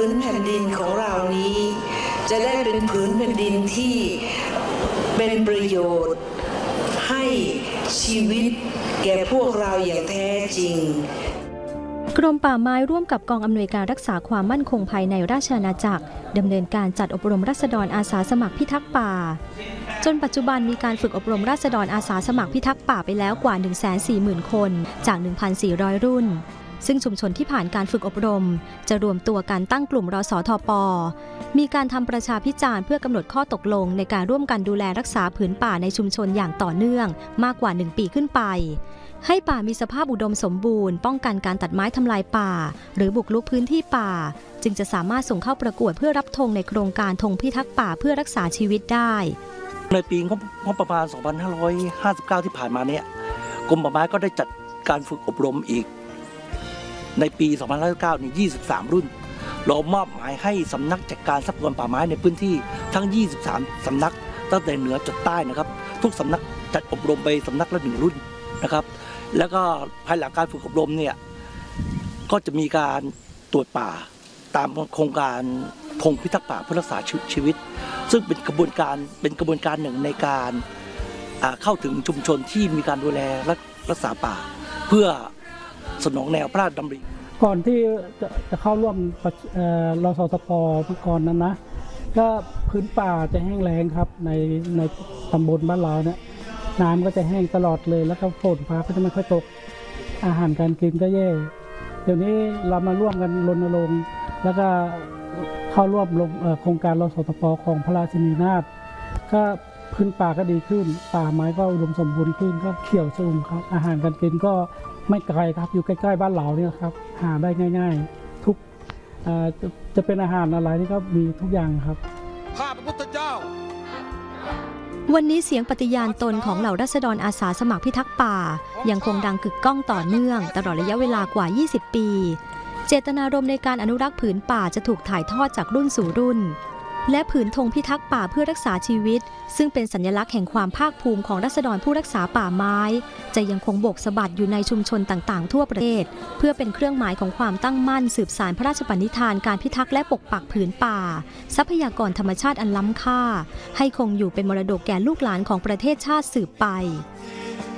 นแผ่นดินของเรานี้จะได้เป็นผืนแผ่นดินที่เป็นประโยชน์ให้ชีวิตแก่พวกเราอย่างแท้จริงกรมป่าไม้ร่วมกับกองอำนวยการรักษาความมั่นคงภายในราชอาณาจักรดำเนินการจัดอบรมราษฎรอาสาสมัครพิทักษ์ป่าจนปัจจุบันมีการฝึกอบรมราษฎรอาสาสมัครพิทักษ์ป่าไปแล้วกว่า 140,000 คนจาก 1,400 รุ่นซึ่งชุมชนที่ผ่านการฝึกอบรมจะรวมตัวกันตั้งกลุ่มรสทป.มีการทำประชาพิจารณ์เพื่อกำหนดข้อตกลงในการร่วมกันดูแลรักษาผืนป่าในชุมชนอย่างต่อเนื่องมากกว่า1 ปีขึ้นไปให้ป่ามีสภาพอุดมสมบูรณ์ป้องกันการตัดไม้ทำลายป่าหรือบุกรุกพื้นที่ป่าจึงจะสามารถส่งเข้าประกวดเพื่อรับธงในโครงการธงพิทักษ์ป่าเพื่อรักษาชีวิตได้ในปีงบประมาณ 2559 ที่ผ่านมาเนี่ยกรมป่าไม้ก็ได้จัดการฝึกอบรมอีกในปี 2559 นี่ 23 รุ่นเรามอบหมายให้สำนักจัดการทรัพยากรป่าไม้ในพื้นที่ทั้ง 23 สำนักตั้งแต่เหนือจนใต้นะครับทุกสำนักจัดอบรมไปสำนักละ1 รุ่นนะครับแล้วก็ภายหลังการฝึกอบรมเนี่ยก็จะมีการตรวจป่าตามโครงการธงพิทักษ์ป่าเพื่อรักษาชีวิตซึ่งเป็นกระบวนการหนึ่งในการเข้าถึงชุมชนที่มีการดูแลรักษาป่าเพื่อสนองแนวพระราชดำริก่อนที่จะเข้าร่วมรสทป.เมื่อก่อนนั้นนะก็พื้นป่าจะแห้งแล้งครับในตำบลบ้านเราเนี่ยน้ำก็จะแห้งตลอดเลยแล้วก็ฝนฟ้าก็จะไม่ค่อยตกอาหารการกินก็แย่เดี๋ยวนี้เรามาร่วมกันรณรงค์แล้วก็เข้าร่วมโครงการรสทป.ของพระราชินีนาถก็พื้นป่าก็ดีขึ้นป่าไม้ก็อุดมสมบูรณ์ขึ้นก็เขียวชุ่มครับอาหารการกินก็ไม่ไกลครับอยู่ใกล้ๆบ้านเราเนี่ยครับหาได้ง่ายๆทุกจะเป็นอาหารอะไรนี่ก็มีทุกอย่างครับข้าพระพุทธเจ้าวันนี้เสียงปฏิญาณตนของเหล่าราษฎรอาสาสมัครพิทักษ์ป่ายังคงดังกึกก้องต่อเนื่องตลอดระยะเวลากว่า 20 ปีเจตนารมณ์ในการอนุรักษ์ผืนป่าจะถูกถ่ายทอดจากรุ่นสู่รุ่นและผืนธงพิทักษ์ป่าเพื่อรักษาชีวิตซึ่งเป็นสัญลักษณ์แห่งความภาคภูมิของราษฎรผู้รักษาป่าไม้จะยังคงโบกสะบัดอยู่ในชุมชนต่างๆทั่วประเทศเพื่อเป็นเครื่องหมายของความตั้งมั่นสืบสานพระราชปณิธานการพิทักษ์และปกปักผืนป่าทรัพยากรธรรมชาติอันล้ำค่าให้คงอยู่เป็นมรดกแก่ลูกหลานของประเทศชาติสืบไป